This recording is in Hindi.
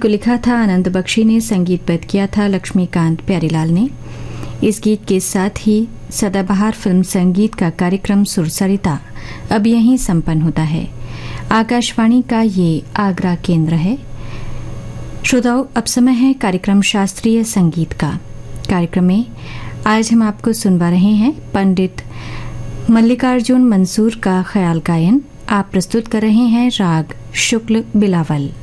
को लिखा था आनंद बख्शी ने, संगीतबद्ध किया था लक्ष्मीकांत प्यारीलाल ने। इस गीत के साथ ही सदाबहार फिल्म संगीत का कार्यक्रम सुरसरिता अब यहीं संपन्न होता है। आकाशवाणी का ये आगरा केंद्र है। श्रोताओं, अब समय है कार्यक्रम शास्त्रीय संगीत का। कार्यक्रम में आज हम आपको सुनवा रहे हैं पंडित मल्लिकार्जुन मंसूर का ख्याल गायन। आप प्रस्तुत कर रहे हैं राग शुक्ल बिलावल।